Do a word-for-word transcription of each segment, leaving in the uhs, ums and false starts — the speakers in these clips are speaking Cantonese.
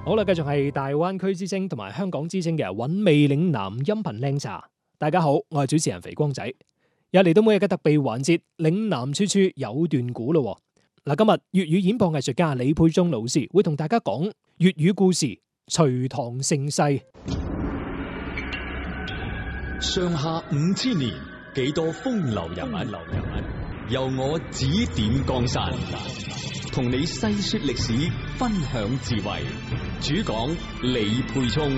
好啦，繼續係大灣區之聲同埋香港之聲嘅韻味嶺南音頻靚茶。大家好，我係主持人肥光仔，又嚟到每日嘅特備環節，嶺南處處有段古咯。嗱，今日粵語演播藝術家李佩忠老師會同大家講粵語故事《隋唐盛世》。 上下五千年，幾多風流人物，由我指點江山，同你細說歷史，分享智慧。主講李佩聰。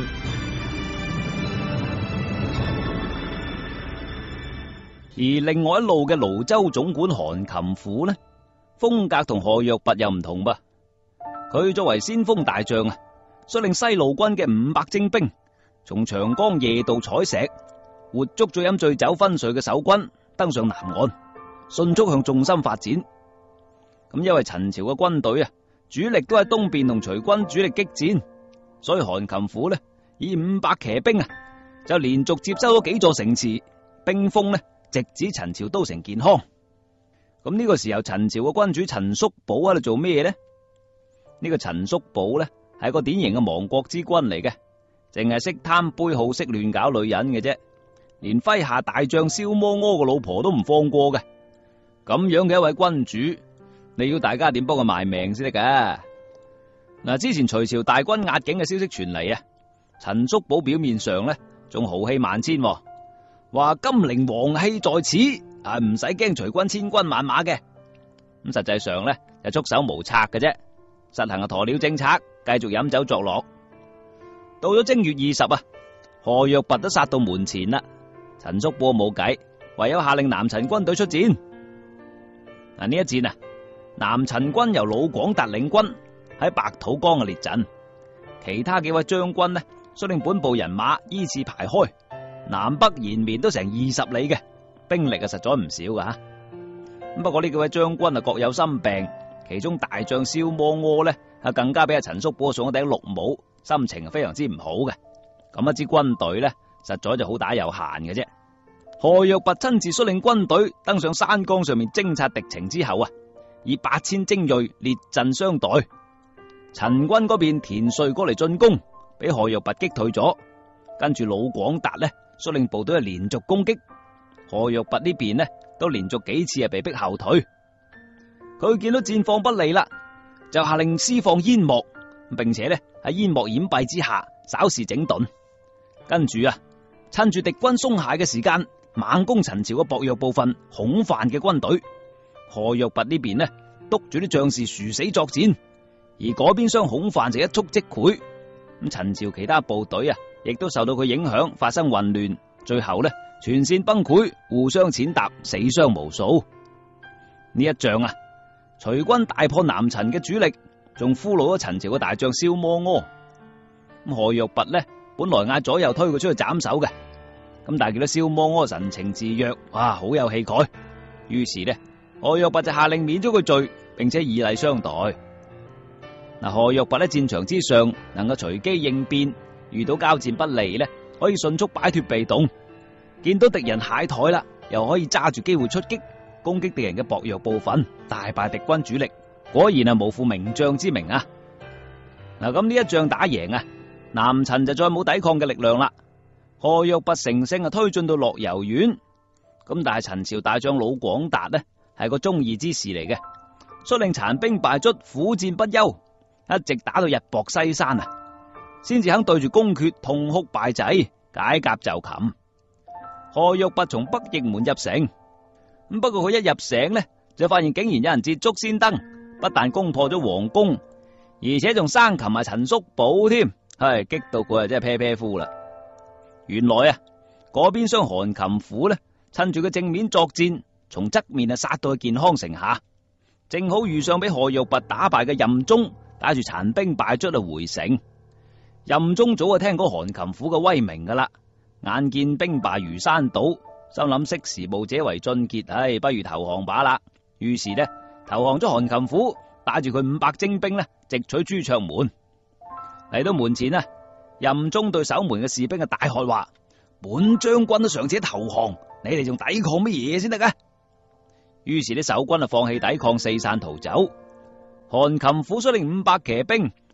而另外一路嘅瀘州總管韓擒虎呢，風格同何若弼又唔同噃。佢作為先鋒大將啊，率領西路軍嘅五百精兵，從長江夜渡採石，活捉咗飲醉酒昏睡嘅守軍，登上南岸，迅速向重心發展。咁因為陳朝嘅軍隊啊，主力都喺東邊同隋軍主力激戰，所以韓擒虎呢以五百騎兵啊，就連續接收咗幾座城池，兵鋒呢直指陳朝都城建康。咁呢個時候，陳朝嘅君主陳叔寶喺度做咩呢？呢個陳叔寶呢係個典型嘅亡國之君嚟嘅，淨係識貪杯好，識亂搞女人嘅啫，連麾下大將蕭摩柯個老婆都唔放過嘅。咁樣嘅一位君主，你要大家點幫佢賣命先得噶？嗱，之前隋朝大軍壓境嘅消息傳嚟啊，陳叔寶表面上呢仲豪氣萬千，話金陵王氣在此，啊唔使驚隋軍千軍萬馬嘅。咁實際上呢就束手無策嘅啫，實行嘅鴕鳥政策，繼續飲酒作樂。到咗正月二十啊，何若弼都殺到門前啦，陳叔寶冇計，唯有下令南陳軍隊出戰。嗱，呢一戰啊，南陳軍由老廣達領軍喺白土江嘅列陣，其他幾位將軍呢率領本部人馬依次排開，南北延綿都成二十里嘅，兵力啊實在唔少噶吓。不過呢幾位將軍啊各有心病，其中大將蕭摩柯呢啊更加俾阿陳叔寶送咗頂綠帽，心情非常之唔好嘅。咁一支軍隊呢實在就好打有限嘅啫。何若弼親自率領軍隊登上山崗上面偵察敵情之後啊，以八千精銳列陣相待。陳軍嗰邊田遂過嚟進攻，俾何若弼擊退咗。跟住老廣達呢率領部隊啊連續攻擊，何若弼呢邊呢都連續幾次啊被逼後退。佢見到戰況不利啦，就下令施放煙幕，並且呢喺煙幕掩蔽之下稍事整頓。跟住啊，趁住敵軍鬆懈嘅時間，猛攻陳朝嘅薄弱部分孔範嘅軍隊。何若弼呢邊呢督住啲將士殊死作戰，而嗰邊廂孔範就一觸即潰。咁陳朝其他部隊啊亦都受到佢影響，發生混亂，最後呢全線崩潰，互相踐踏，死傷無數。呢一仗啊，隋軍大破南陳嘅主力，仲俘虜咗陳朝嘅大將蕭摩柯。咁何若弼呢本來嗌左右推佢出去斬首嘅，咁但係見到蕭摩柯神情自若，哇，好有氣概。於是呢，何若弼就下令免咗佢罪，並且以禮相待。嗱，何若弼喺戰場之上能夠隨機應變，遇到交戰不利呢，可以迅速擺脫被動。見到敵人懈怠啦，又可以揸住機會出擊，攻擊敵人嘅薄弱部分，大敗敵軍主力。果然係無負名將之名啊！嗱，咁呢一仗打贏啊，南陳就再冇抵抗嘅力量啦。何若弼乘勝啊，推進到樂遊縣。咁但係陳朝大將老廣達呢，係個忠義之士嚟嘅，率領殘兵敗卒，苦戰不休，一直打到日薄西山啊，先至肯對住公決痛哭拜祭，解甲就擒。何若弼從北翼門入城，咁不過佢一入城呢，就發現竟然有人捷足先登，不但攻破咗皇宮，而且仲生擒埋陳叔寶添，係激到佢啊真係啤啤呼啦。原來啊，嗰邊廂韓擒虎呢，趁住佢正面作戰，從側面啊殺到去建康城下，正好遇上俾何若弼打敗嘅任忠帶住殘兵敗卒啊回城。任忠早就聽過韓擒虎嘅威名噶啦，眼見兵敗如山倒，心諗識時務者為俊傑，唉，不如投降罷啦。於是呢，投降咗韓擒虎，帶住佢五百精兵呢，直取朱雀門。嚟到門前啊，任忠對守門嘅士兵啊大喝話：本將軍都尚且投降，你哋仲抵抗乜嘢先得噶？於是啲守軍啊放棄抵抗，四散逃走。韓擒虎率領五百騎兵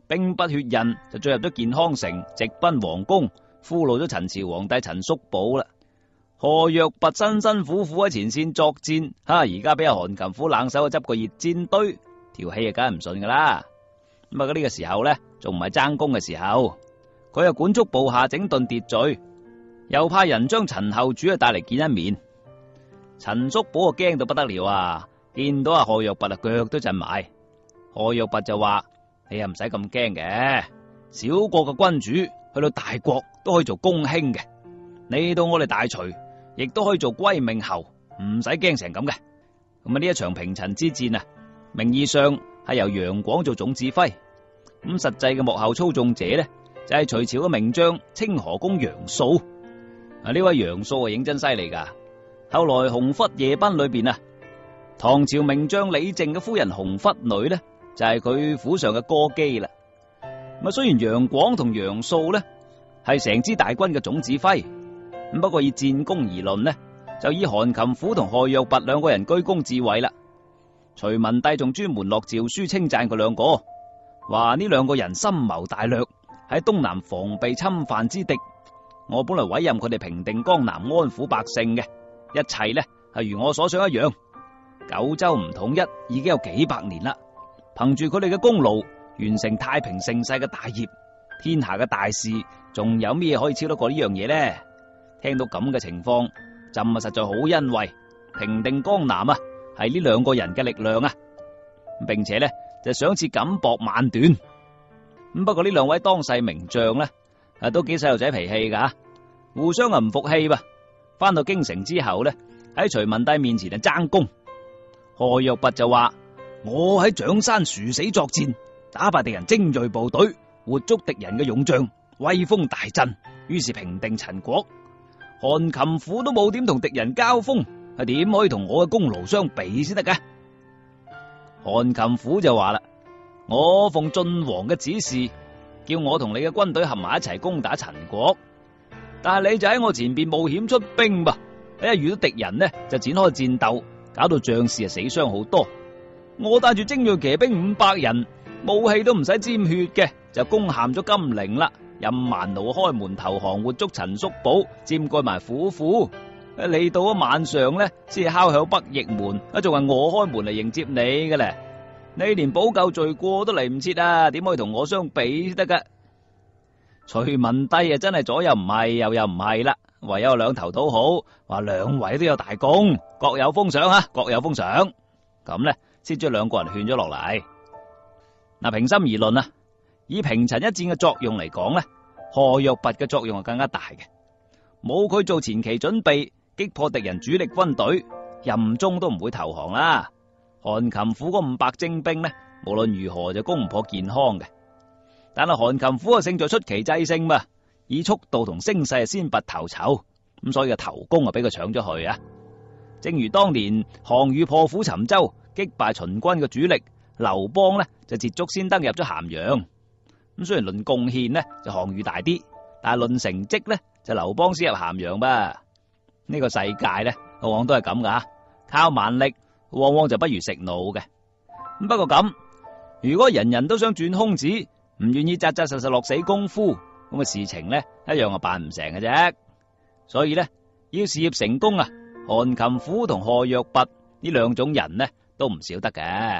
兵不血刃就進入咗健康城，直奔皇宮，俘虜咗陳朝皇帝陳叔寶啦。何若拔辛辛苦苦喺前線作戰，吓而家俾阿韓擒虎冷手執個熱煎堆，條氣啊梗係唔順噶啦。咁啊呢個時候呢，仲唔係爭功嘅時候，佢又管束部下整頓秩序，又派人將陳後主啊帶嚟見一面。陳叔寶啊驚到不得了啊，見到阿何若拔啊腳都震埋。何若拔就話：你又唔使咁驚嘅，小國嘅君主去到大國都可以做公卿嘅，你到我哋大隋亦都可以做歸命侯，唔使驚成咁嘅。咁啊呢一場平陳之戰啊，名義上係由楊廣做總指揮，咁實際嘅幕後操縱者呢，就係隋朝嘅名將清河公楊素。啊呢位楊素啊認真犀利噶，後來《紅拂夜奔》裏邊啊，唐朝名將李靖嘅夫人紅拂女呢，就係佢府上嘅歌姬啦。咁啊，雖然楊廣同楊素呢係成支大軍嘅總指揮，咁不過以戰功而論呢，就以韓擒虎同何若拔兩個人居功至偉啦。隋文帝仲專門落詔書稱讚佢兩個，話呢兩個人深謀大略，喺東南防備侵犯之敵。我本來委任佢哋平定江南，安撫百姓嘅，一切呢係如我所想一樣。九州唔統一已經有幾百年啦。憑住佢哋嘅功勞，完成太平盛世嘅大業，天下嘅大事，仲有咩可以超得過呢樣嘢呢？聽到咁嘅情況，朕啊實在好欣慰。平定江南啊，係呢兩個人嘅力量啊，並且呢就賞賜錦帛萬段。咁不過呢兩位當世名將呢，啊都幾細路仔脾氣噶，互相啊唔服氣噃。翻到京城之後呢，喺隋文帝面前就爭功。何若拔就話：我喺蔣山殊死作戰，打敗敵人精銳部隊，活捉敵人嘅勇將，威風大振，於是平定陳國。韓擒虎都冇點同敵人交鋒，係點可以同我嘅功勞相比先得嘅？韓擒虎就話啦：我奉晉王嘅指示，叫我同你嘅軍隊合埋一齊攻打陳國，但係你就喺我前邊冒險出兵噃，一遇到敵人呢就展開戰鬥，搞到將士啊死傷好多。我帶住精銳騎兵五百人，武器都唔使沾血嘅，就攻陷咗金陵啦。任蠻奴開門投降，活捉陳叔寶，佔據埋府庫。嚟到咗晚上呢，先敲響北翼門，啊，仲係我開門嚟迎接你嘅咧。你連補救罪過都嚟唔切啊，點可以同我相比得噶？隋文帝啊，真係左又唔係，右又唔係啦，唯有兩頭討好，話兩位都有大功，各有封賞啊，各有封賞。咁呢，先將兩個人勸咗落嚟。嗱，平心而論啊，以平陳一戰嘅作用嚟講呢，何若拔嘅作用係更加大嘅。冇佢做前期準備，擊破敵人主力軍隊，任中都唔會投降啦。韓擒虎嗰五百精兵呢，無論如何就攻唔破健康嘅。但係韓擒虎啊勝在出奇制勝嘛，以速度同聲勢啊先拔頭籌，咁所以個頭功啊俾佢搶咗去啊。正如當年項羽破釜沉舟，擊敗秦軍嘅主力，劉邦呢就捷足先登入咗咸陽。咁雖然論貢獻呢就項羽大啲，但係論成績呢就劉邦先入咸陽吧。呢個世界呢往往都係咁噶，靠蠻力往往就不如食腦嘅。不過咁，如果人人都想轉空子，唔願意扎扎實實落死功夫，咁嘅事情呢一樣係辦唔成嘅啫。所以呢，要事業成功啊，韓擒虎同何若拔呢兩種人呢都唔少得嘅。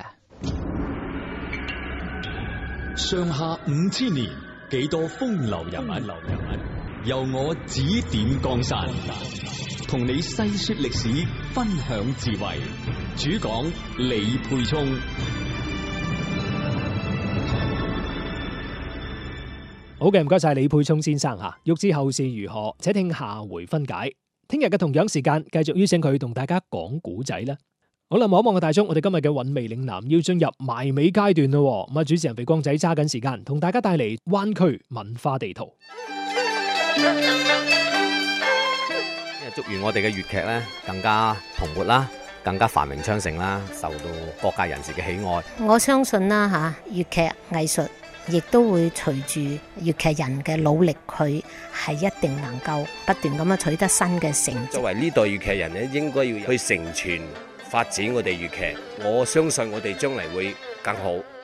上下五千年，幾多風流人物，由我指點江山，同你細說歷史，分享智慧。主講李沛聰。 好嘅，唔該晒李沛聰先生吓。欲知後事如何，且聽下回分解。聽日嘅同樣時間，繼續邀請佢同大家講古仔啦。好啦，望一望個大鐘，我哋今日嘅韻味嶺南要進入埋尾階段咯。咁啊，主持人肥光仔揸緊時間，同大家帶嚟灣區文化地圖。 祝願我哋嘅粵劇咧更加蓬勃啦，更加繁榮昌盛啦，受到各界人士嘅喜愛。 我相信啦吓，粵劇藝術亦都會隨住粵劇人嘅努力，佢係一定能夠不斷咁樣取得新嘅成績。 作為呢代粵劇人咧，應該要去承傳發展我哋粵劇，我相信我哋將來會更好。